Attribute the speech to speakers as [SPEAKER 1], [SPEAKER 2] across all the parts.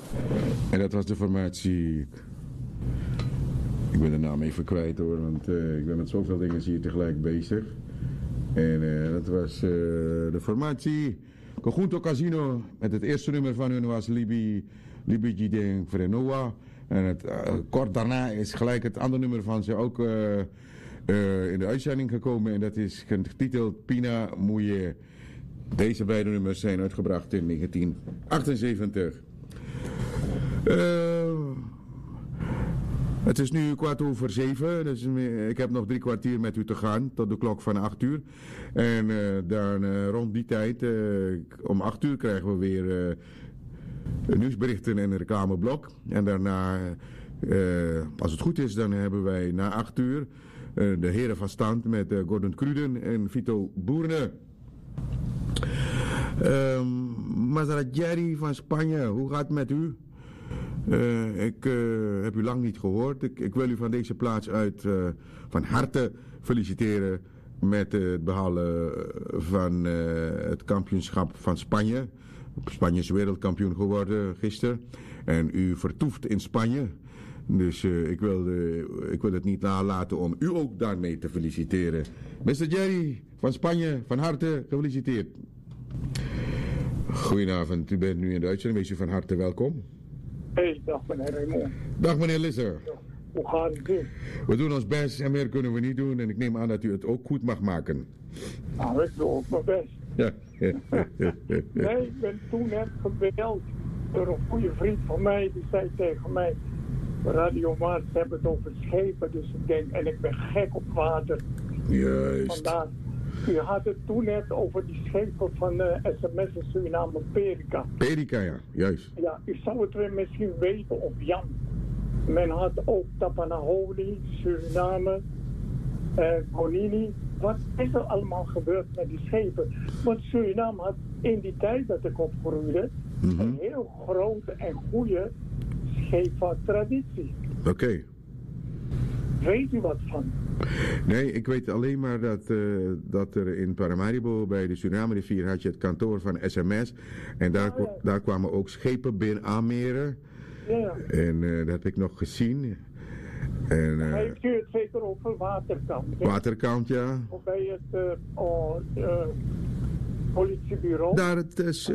[SPEAKER 1] En dat was de formatie. Ik ben de naam even kwijt hoor, want ik ben met zoveel dingen hier tegelijk bezig. En dat was de formatie Conjunto Casino. Met het eerste nummer van hun was Libi Jideng Frenoa. En kort daarna is gelijk het andere nummer van ze ook in de uitzending gekomen. En dat is getiteld Pina Mouye. Deze beide nummers zijn uitgebracht in 1978. Het is nu 7:15, dus ik heb nog 3 kwartier met u te gaan tot de klok van 8 uur. En dan rond die tijd, om 8 uur krijgen we weer nieuwsberichten en een reclameblok. En daarna, als het goed is, dan hebben wij na 8 uur de heren van stand met Gordon Cruden en Vito Boerne. Mazarajeri van Spanje, hoe gaat het met u? Ik heb u lang niet gehoord. Ik wil u van deze plaats uit van harte feliciteren met het behalen van het kampioenschap van Spanje. Spanje is wereldkampioen geworden gisteren. En u vertoeft in Spanje. Dus ik wil het niet nalaten om u ook daarmee te feliciteren. Mr. Jerry van Spanje, van harte gefeliciteerd. Goedenavond, u bent nu in de uitzending. Wees u van harte welkom.
[SPEAKER 2] Hey, dag meneer Raymond.
[SPEAKER 1] Dag meneer Lisser.
[SPEAKER 2] Hoe gaat het u?
[SPEAKER 1] We doen ons best en meer kunnen we niet doen. En ik neem aan dat u het ook goed mag maken.
[SPEAKER 2] Nou, ik doe ook mijn best.
[SPEAKER 1] Ja.
[SPEAKER 2] Nee, ik ben toen net gebeld door een goede vriend van mij. Die zei tegen mij, Radio Maas hebben het over schepen. Dus ik denk, en ik ben gek op water.
[SPEAKER 1] Juist.
[SPEAKER 2] Vandaar. U had het toen net over die schepen van SMS in Suriname, Perica.
[SPEAKER 1] Perica, ja, juist.
[SPEAKER 2] Ja, u zou het weer misschien weten op Jan. Men had ook Tapanaholi, Suriname, Konini. Wat is er allemaal gebeurd met die schepen? Want Suriname had in die tijd dat ik opgroeide een heel grote en goede scheepvaarttraditie.
[SPEAKER 1] Oké.
[SPEAKER 2] Weet u wat van?
[SPEAKER 1] Nee, ik weet alleen maar dat er in Paramaribo bij de Suriname-rivier had je het kantoor van SMS. En daar kwamen ook schepen binnen aanmeren.
[SPEAKER 2] Ja.
[SPEAKER 1] En dat heb ik nog gezien. En,
[SPEAKER 2] heeft u het zeker over Waterkant?
[SPEAKER 1] Waterkant, ja.
[SPEAKER 2] Of bij het politiebureau?
[SPEAKER 1] Daar het is,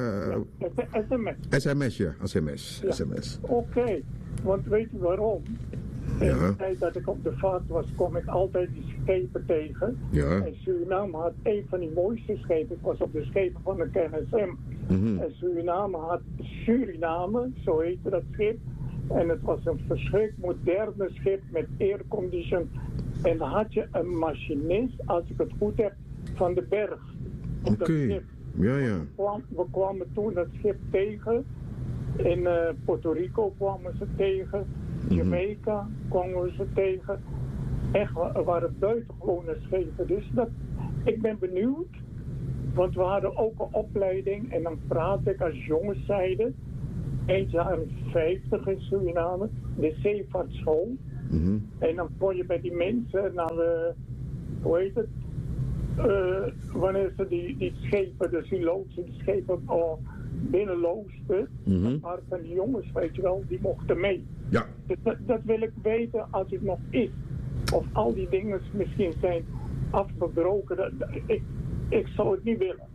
[SPEAKER 2] SMS.
[SPEAKER 1] SMS, ja. SMS.
[SPEAKER 2] Ja.
[SPEAKER 1] SMS.
[SPEAKER 2] Oké, want weet u waarom? In de tijd dat ik op de vaart was, kwam ik altijd die schepen tegen.
[SPEAKER 1] Ja.
[SPEAKER 2] En Suriname had een van die mooiste schepen. Ik was op de schepen van de KNSM. En Suriname, zo heette dat schip. En het was een verschrikkelijk moderne schip met aircondition. En dan had je een machinist, als ik het goed heb, van de berg.
[SPEAKER 1] Oké. Ja.
[SPEAKER 2] We kwamen toen dat schip tegen. In Puerto Rico kwamen ze tegen. Jamaica kwamen we ze tegen. Echt, er waren buitengewone schepen. Dus ik ben benieuwd. Want we hadden ook een opleiding. En dan praat ik als jongenszijde. Eind jaren 50 in Suriname. De zeevaartschool. En dan kon je bij die mensen naar de... Hoe heet het? Wanneer ze die schepen, dus die loodsen, die schepen binnenloosden. Een paar van die jongens, weet je wel, die mochten mee.
[SPEAKER 1] Ja.
[SPEAKER 2] Dus dat wil ik weten als het nog is. Of al die dingen misschien zijn afgebroken. Ik zou het niet willen.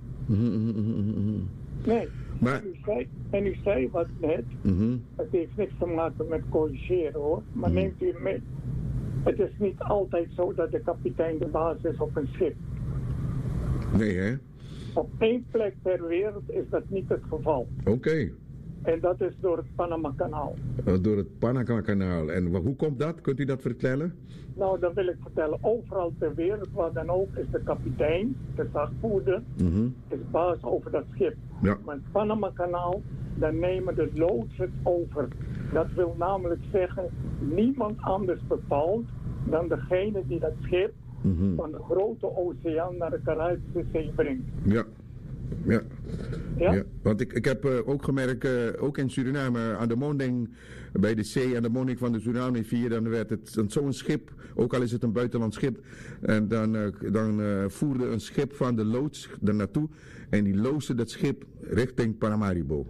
[SPEAKER 2] Nee.
[SPEAKER 1] Maar...
[SPEAKER 2] En u zei wat net. Het heeft niks te maken met corrigeren hoor. Maar neemt u mee. Het is niet altijd zo dat de kapitein de baas is op een schip.
[SPEAKER 1] Nee hè?
[SPEAKER 2] Op één plek ter wereld is dat niet het geval.
[SPEAKER 1] Oké.
[SPEAKER 2] En dat is door het Panama-kanaal.
[SPEAKER 1] Door het Panama-kanaal. En hoe komt dat? Kunt u dat vertellen?
[SPEAKER 2] Nou, dat wil ik vertellen. Overal ter wereld, waar dan ook, is de kapitein, de zakvoerder, is baas over dat schip.
[SPEAKER 1] Ja.
[SPEAKER 2] Maar het Panama-kanaal, dan nemen de loodsen het over. Dat wil namelijk zeggen, niemand anders bepaalt dan degene die dat schip van de grote oceaan naar de Caribische Zee brengt.
[SPEAKER 1] Ja. Ja.
[SPEAKER 2] Ja?
[SPEAKER 1] Ja, want ik heb ook gemerkt, ook in Suriname, aan de monding bij de zee, aan de monding van de Suriname-rivier, dan werd het zo'n schip, ook al is het een buitenlands schip, en dan voerde een schip van de loods er naartoe en die loosde dat schip richting Paramaribo.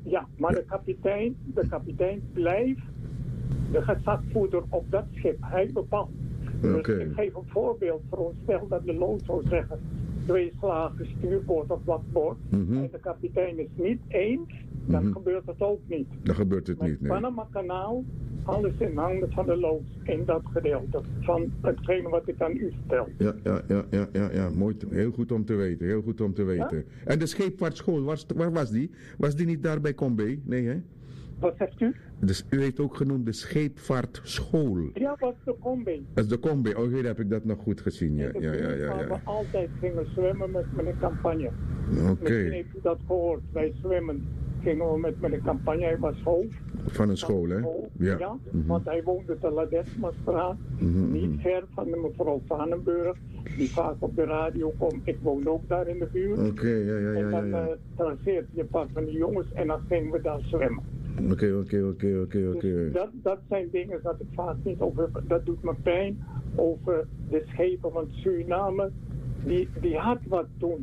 [SPEAKER 2] Ja, maar
[SPEAKER 1] Ja.
[SPEAKER 2] de kapitein blijft de gezagvoerder op dat schip. Hij bepaalt. Dus
[SPEAKER 1] Oké.
[SPEAKER 2] ik geef een voorbeeld voor ons. Stel dat de lood zou zeggen 2 slagen stuurboord of bakboord.
[SPEAKER 1] Mhm.
[SPEAKER 2] En de kapitein is niet eens, dan
[SPEAKER 1] Mhm.
[SPEAKER 2] gebeurt het ook niet.
[SPEAKER 1] Dan gebeurt het
[SPEAKER 2] Met
[SPEAKER 1] niet, nee.
[SPEAKER 2] Panama-kanaal, alles in handen van de loods in dat gedeelte van hetgene wat ik aan u vertel.
[SPEAKER 1] Ja. Mooi. Heel goed om te weten. Heel goed om te weten. En de scheepvaartschool, waar was die? Was die niet daar bij Combe? Nee, hè?
[SPEAKER 2] Wat zegt u?
[SPEAKER 1] Dus u heeft ook genoemd de scheepvaartschool.
[SPEAKER 2] Ja, wat de combi.
[SPEAKER 1] Dat is de Combe. Oh, hier heb ik dat nog goed gezien. Ja.
[SPEAKER 2] Waar we altijd gingen zwemmen met mijn campagne.
[SPEAKER 1] Oké.
[SPEAKER 2] Misschien heeft u dat gehoord. Wij zwemmen gingen we met mijn campagne. Hij was hoofd.
[SPEAKER 1] Van een school, hè?
[SPEAKER 2] Ja, want hij woonde te Ledesmastraat, niet ver van de mevrouw Vanenburg, die vaak op de radio komt. Ik woon ook daar in de buurt.
[SPEAKER 1] Oké,
[SPEAKER 2] En dan
[SPEAKER 1] ja.
[SPEAKER 2] traceert je een paar van die jongens en dan gingen we daar zwemmen.
[SPEAKER 1] Oké.
[SPEAKER 2] Dus dat zijn dingen dat ik vaak niet over, dat doet me pijn over de schepen van Suriname. Die had wat toen.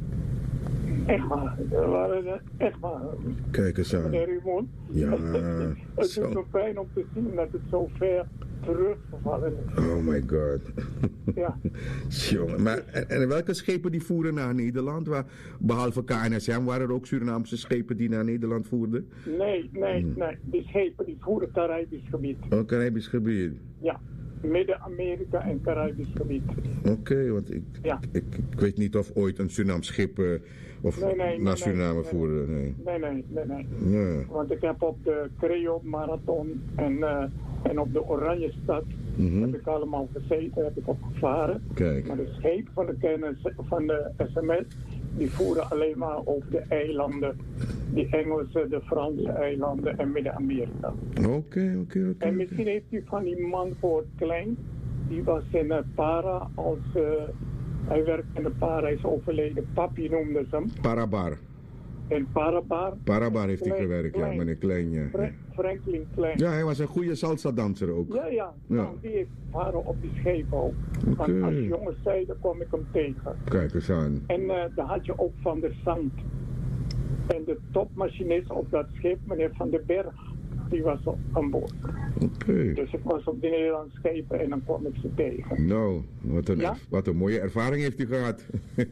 [SPEAKER 2] Echt waar, echt waar.
[SPEAKER 1] Kijk eens aan.
[SPEAKER 2] Meneer Raymond.
[SPEAKER 1] Ja,
[SPEAKER 2] Het
[SPEAKER 1] zo.
[SPEAKER 2] doet me pijn om te zien dat het zo ver teruggevallen is.
[SPEAKER 1] Oh my god.
[SPEAKER 2] Ja.
[SPEAKER 1] Jongen, maar en welke schepen die voeren naar Nederland? Behalve KNSM waren er ook Surinaamse schepen die naar Nederland voerden?
[SPEAKER 2] Nee. Die schepen die voeren Caribisch gebied.
[SPEAKER 1] Oh, Caribisch gebied.
[SPEAKER 2] Ja. Midden-Amerika en Caribisch gebied.
[SPEAKER 1] Oké, want ik weet niet of ooit een Surinaams schip naar Suriname voerde. Nee.
[SPEAKER 2] Nee.
[SPEAKER 1] Ja.
[SPEAKER 2] Want ik heb op de Creole Marathon en op de Oranje Stad heb ik allemaal gezeten, heb ik opgevaren.
[SPEAKER 1] Kijk.
[SPEAKER 2] Maar de schepen van de SMS, die voeren alleen maar over de eilanden. Die Engelse, de Franse eilanden en Midden-Amerika.
[SPEAKER 1] Oké.
[SPEAKER 2] En misschien heeft u van die man gehoord, Klein. Die was in Para als... hij werkt in de Para, hij is overleden. Papi noemde ze hem.
[SPEAKER 1] Parabar.
[SPEAKER 2] In Parabar.
[SPEAKER 1] Parabar heeft hij gewerkt, ja,
[SPEAKER 2] Klein.
[SPEAKER 1] meneer Klein. Ja.
[SPEAKER 2] Franklin Klein.
[SPEAKER 1] Ja, hij was een goede salsa-danser ook.
[SPEAKER 2] Ja. Nou, die heeft varen op die schepen ook.
[SPEAKER 1] Oké.
[SPEAKER 2] Want als jongens zeiden, kwam ik hem tegen.
[SPEAKER 1] Kijk eens aan.
[SPEAKER 2] En daar had je ook Van der Zand. En de topmachinist op dat schip, meneer Van den Berg, die was aan boord.
[SPEAKER 1] Oké.
[SPEAKER 2] Dus ik was op de Nederlandse schepen en dan kwam ik ze tegen.
[SPEAKER 1] Nou,
[SPEAKER 2] Ja?
[SPEAKER 1] wat een mooie ervaring heeft u gehad.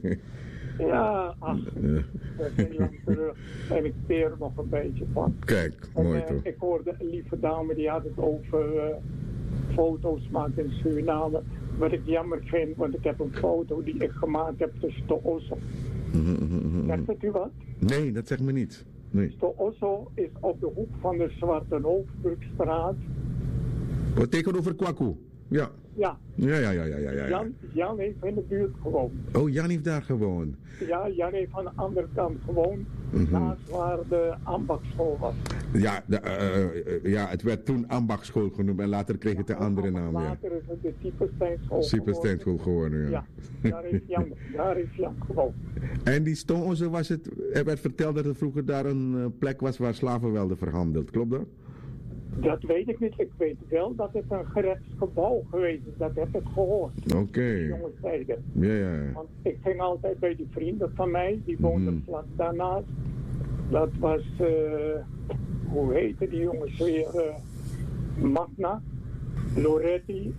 [SPEAKER 2] Ja, ach,
[SPEAKER 1] Ja.
[SPEAKER 2] dat is heel lang terug. En ik peer er nog een beetje van.
[SPEAKER 1] Kijk, mooi
[SPEAKER 2] En,
[SPEAKER 1] toch.
[SPEAKER 2] ik hoorde een lieve dame die had het over foto's maken in Suriname. Wat ik jammer vind, want ik heb een foto die ik gemaakt heb tussen de Osso. Zegt het u wat?
[SPEAKER 1] Nee, dat zegt me niet. Nee.
[SPEAKER 2] De Osso is op de hoek van de Zwarte Hoofdbrugstraat.
[SPEAKER 1] Wat tegenover Kwaku? Ja.
[SPEAKER 2] Ja,
[SPEAKER 1] Ja.
[SPEAKER 2] Jan heeft in de buurt gewoond.
[SPEAKER 1] Oh, Jan heeft daar gewoond.
[SPEAKER 2] Ja, Jan heeft aan de andere kant gewoond. Naast waar de ambachtschool was.
[SPEAKER 1] Ja, het werd toen ambachtschool genoemd en later kreeg het de andere naam. Ja.
[SPEAKER 2] Later is het de Siepensteinschool
[SPEAKER 1] Siepensteinschool geworden, ja.
[SPEAKER 2] Ja, daar heeft Jan gewoond.
[SPEAKER 1] En die Stoonse was het, er werd verteld dat er vroeger daar een plek was waar slaven werden verhandeld. Klopt dat?
[SPEAKER 2] Dat weet ik niet. Ik weet wel dat het een gerechtsgebouw geweest is. Dat heb ik gehoord.
[SPEAKER 1] Oké.
[SPEAKER 2] Jongens zeiden.
[SPEAKER 1] Ja.
[SPEAKER 2] Want ik ging altijd bij die vrienden van mij. Die woonden vlak daarnaast. Dat was, hoe heette die jongens weer? Magna, Loretti.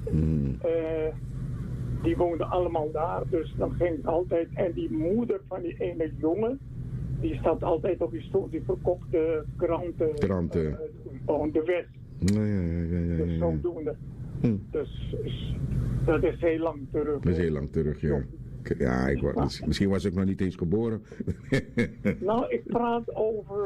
[SPEAKER 2] Die woonden allemaal daar. Dus dan ging ik altijd. En die moeder van die ene jongen. Die zat altijd op die stoel. Die verkocht de kranten. Gewoon de West.
[SPEAKER 1] Ja.
[SPEAKER 2] Dus zodoende. Dus dat is heel lang terug.
[SPEAKER 1] Dat is heel lang terug, ja. Ja, misschien was ik nog niet eens geboren.
[SPEAKER 2] Nou, ik praat over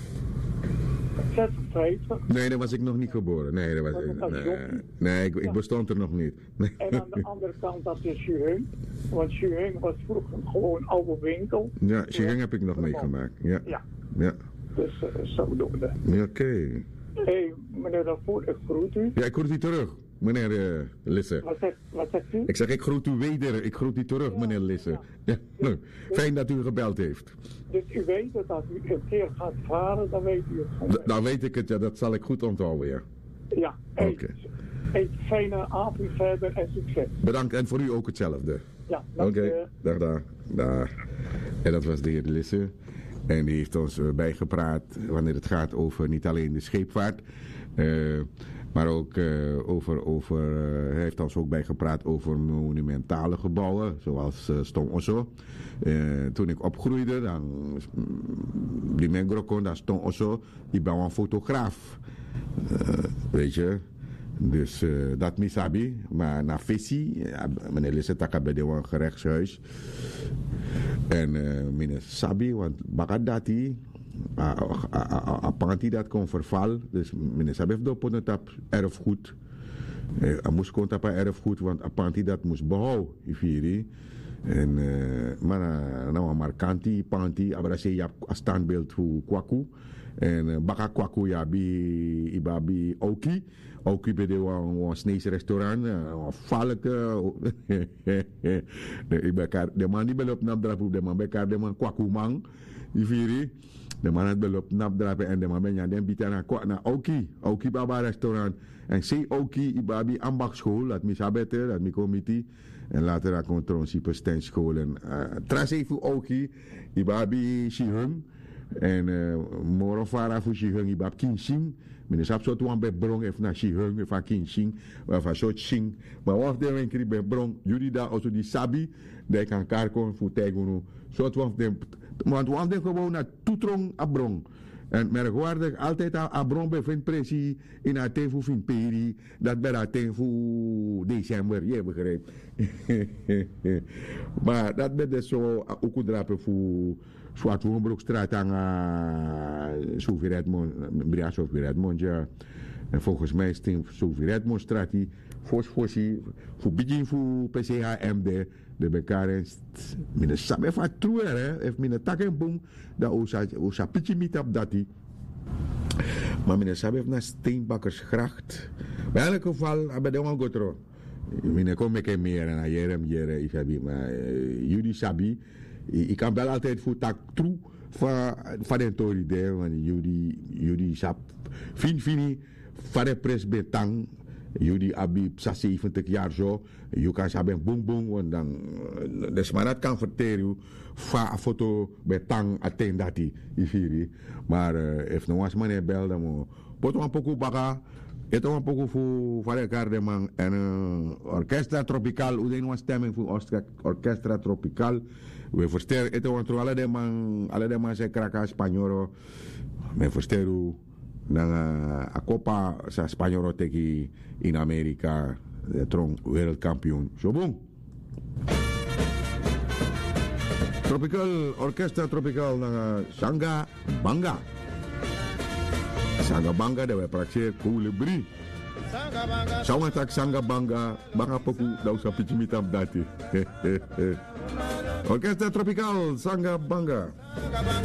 [SPEAKER 2] 56.
[SPEAKER 1] Nee, daar was ik nog niet geboren. Nee, ik bestond er nog niet. Nee.
[SPEAKER 2] En aan de andere kant dat is Juhung. Want Juhung was vroeger gewoon een oude winkel.
[SPEAKER 1] Ja, Juhung heb ik nog meegemaakt. Ja.
[SPEAKER 2] Dus zodoende.
[SPEAKER 1] Ja, oké.
[SPEAKER 2] Hé, meneer Daarvoor, ik groet u.
[SPEAKER 1] Ja, ik groet u terug, meneer Lisse.
[SPEAKER 2] Wat zegt u?
[SPEAKER 1] Ik zeg, ik groet u weder. Ik groet u terug, meneer Lisse. Ja. Nou, fijn dat u gebeld heeft.
[SPEAKER 2] Dus u weet dat als u een keer gaat varen, dan weet u het gewoon.
[SPEAKER 1] Nou weet ik het, ja. Dat zal ik goed onthouden, ja.
[SPEAKER 2] Ja,
[SPEAKER 1] Oké.
[SPEAKER 2] Een fijne avond verder en succes.
[SPEAKER 1] Bedankt en voor u ook hetzelfde.
[SPEAKER 2] Ja, dank
[SPEAKER 1] Oké,
[SPEAKER 2] u.
[SPEAKER 1] dag. En dat was de heer Lisse. En die heeft ons bijgepraat wanneer het gaat over niet alleen de scheepvaart, maar ook hij heeft ons ook bijgepraat over monumentale gebouwen, zoals Stong Osso. Toen ik opgroeide, dan die Mengrokon, dan Stong Osso, die ben een fotograaf. Weet je. Dus dat misabi, maar na Fessi, meneer Lissetaka bij de gerechtshuis. En meneer Sabi, want bagadati, apanti dat kon verval. Dus meneer Sabi heeft op het erfgoed. Hij moest komen op erfgoed, want apanti dat moest behouden. En maar nou markanti, panti, abrase ja standbeeld voor kwaku. En baka kwaku ja bi oki. Ook bij een Chinese restaurant, een valke. De man die beloopt napdrapen, de man bekar, de man kwakumang. De man het beloopt napdrapen en de man ben den bieden naar Oki Baba restaurant. En zei Oki, Ibabi ambachtschool, dat mis habete, dat mi comité. En later dat controlsype stentschool. En trase voor Oki, Ibabi Shihung. En morofara voor Shihung, Ibab Kinsing. Men is absoluut wan bij brong even naar Shihung, even Kinsing, even soort Sing. Maar wat de wenkri bij brong, jullie daar also die sabi, die kan karkon voor tegeno. Soort van dem, want wan de gewoon naar toetrong a brong. En merkwaardig altijd a brong bevindt precies in haar tevo vind peri, dat bij haar tevo december, je begrijpt. Maar dat ben dus zo ook drapen voor Zwart Woonbroekstraat aan Sofie Redmond, Bria Sofie Redmond, ja. En volgens mij is het Sofie Redmondstraat die voor begin voor PCHMD, de bekaren, met een sabi van troer, heeft met een tak en boom, dat osa pitje niet op dat die. Maar met een sabi heeft naar Steenbakkersgracht. Maar in elk geval, hebben we de gotro. Mine kom ik meer en jere, ik heb maar jullie sabi. Ik kan wel altijd voor tak true van de tori de, want jullie sap fini van de pres betang, jullie abi sa 70 jaar zo, je kan saben boom boom, want dan de smanat kan verteren van een foto betang attein dat die maar if no was man bel dan poto een poco baga. Ito een poco voor de Gardeman en Orchestra Tropical, hoe was stemming voor Orchestra Tropical. We versterken het want alle de man se kraka Spanyoro. Me versterken dan a Copa sa Spanyoro teki in Amerika de trong wereldkampioen. Zo boom. Tropical Orchestra Tropical na Sanga Banga. Sanga Banga dat we praktijk Kolibri. Sama tak Sanga Banga banga poku da usa pichimitam dati. Orquesta Tropical Sanga Banga.